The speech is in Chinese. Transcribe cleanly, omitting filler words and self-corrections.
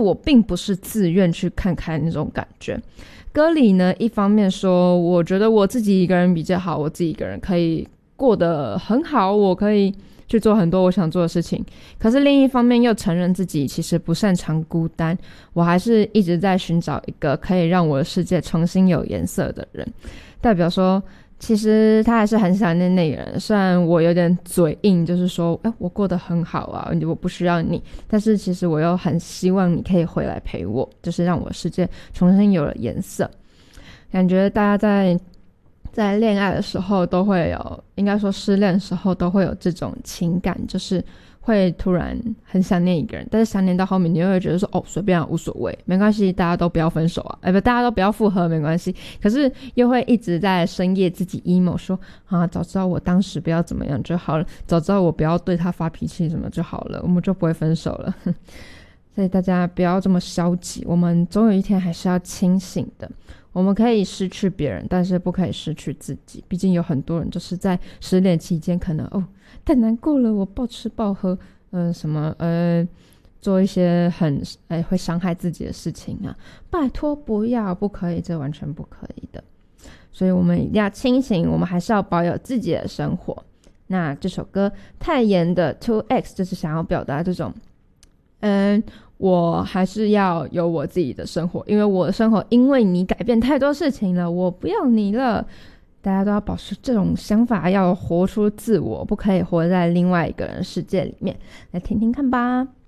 我并不是自愿去看开那种感觉。歌里呢，一方面说我觉得我自己一个人比较好，我自己一个人可以过得很好，我可以去做很多我想做的事情，可是另一方面又承认自己其实不擅长孤单，我还是一直在寻找一个可以让我的世界重新有颜色的人。代表说其实他还是很想念那个人，虽然我有点嘴硬，就是说我过得很好啊，我不需要你，但是其实我又很希望你可以回来陪我，就是让我的世界重新有了颜色。感觉大家在恋爱的时候都会有，应该说失恋的时候都会有这种情感，就是会突然很想念一个人，但是想念到后面你又会觉得说随便无所谓，没关系，大家都不要分手啊，大家都不要复合没关系，可是又会一直在深夜自己 emo 说早知道我当时不要怎么样就好了，早知道我不要对他发脾气什么就好了，我们就不会分手了所以大家不要这么消极，我们总有一天还是要清醒的。我们可以失去别人，但是不可以失去自己，毕竟有很多人就是在失恋期间可能太难过了，我暴吃暴喝做一些会伤害自己的事情啊，拜托不可以，这完全不可以的。所以我们一定要清醒，我们还是要保有自己的生活。那这首歌泰妍的 2X 就是想要表达这种我还是要有我自己的生活，因为我的生活因为你改变太多事情了，我不要你了。大家都要保持这种想法，要活出自我，不可以活在另外一个人世界里面。来听听看吧。